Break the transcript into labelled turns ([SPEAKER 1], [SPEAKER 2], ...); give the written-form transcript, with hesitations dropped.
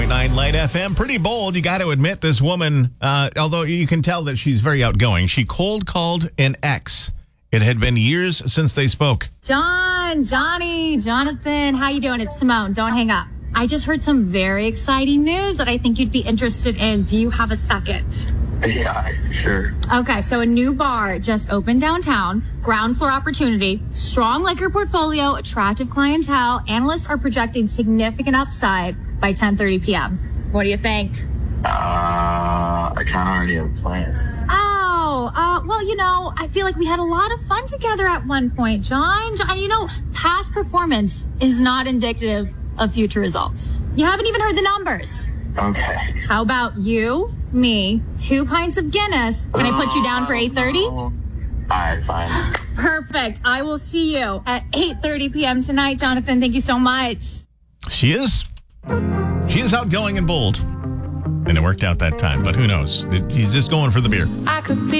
[SPEAKER 1] 101.9 Light FM. Pretty bold, you got to admit. This woman, although you can tell that she's very outgoing, she cold called an ex. It had been years since they spoke.
[SPEAKER 2] Johnny, Jonathan, how you doing? It's Simone. Don't hang up. I just heard some very exciting news that I think you'd be interested in. Do you have a second?
[SPEAKER 3] Yeah, sure.
[SPEAKER 2] Okay, so a new bar just opened downtown. Ground floor opportunity, strong liquor portfolio, attractive clientele. Analysts are projecting significant upside by 10:30 p.m. What do you think?
[SPEAKER 3] I kind of already have plans.
[SPEAKER 2] Well, I feel like we had a lot of fun together at one point, John. Past performance is not indicative of future results. You haven't even heard the numbers.
[SPEAKER 3] Okay.
[SPEAKER 2] How about you, me, 2 pints of Guinness? Can I put you down for 8:30?
[SPEAKER 3] All right, fine.
[SPEAKER 2] Perfect. I will see you at 8:30 p.m. tonight, Jonathan. Thank you so much.
[SPEAKER 1] She is outgoing and bold. And it worked out that time, but who knows? He's just going for the beer.
[SPEAKER 4] I could be